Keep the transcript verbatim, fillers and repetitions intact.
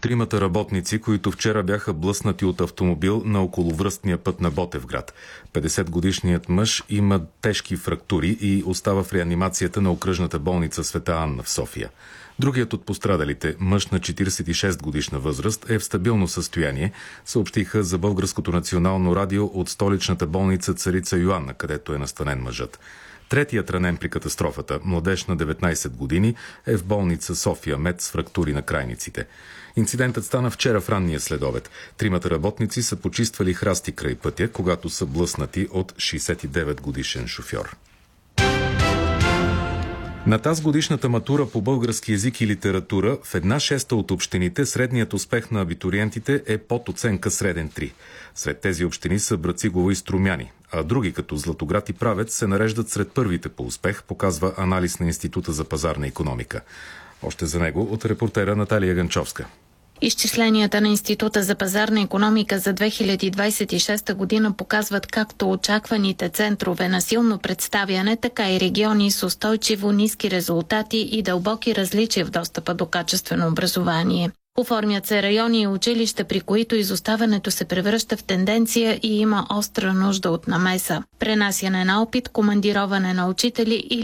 тримата работници, които вчера бяха блъснати от автомобил на околовръстния път на Ботевград. петдесетгодишният мъж има тежки фрактури и остава в реанимацията на окръжната болница Света Анна в София. Другият от пострадалите, мъж на четиридесет и шест годишна възраст, е в стабилно състояние, съобщиха за Българското национално радио от столичната болница Царица Йоанна, където е настанен мъжът. Третият ранен при катастрофата, младеж на деветнайсет години, е в болница София Мед с фрактури на крайниците. Инцидентът стана вчера в ранния следобед. Тримата работници са почиствали храсти край пътя, когато са блъснати от шейсет и девет годишен шофьор. На тази годишната матура по български език и литература в една шеста от общините средният успех на абитуриентите е под оценка среден три. Сред тези общини са Брацигово и Струмяни, а други като Златоград и Правец се нареждат сред първите по успех, показва анализ на Института за пазарна икономика. Още за него от репортера Наталия Ганчовска. Изчисленията на Института за пазарна икономика за две хиляди двайсет и шеста година показват както очакваните центрове на силно представяне, така и региони с устойчиво ниски резултати и дълбоки различия в достъпа до качествено образование. Оформят се райони и училища, при които изоставането се превръща в тенденция и има остра нужда от намеса. Пренасяне на опит, командироване на учители или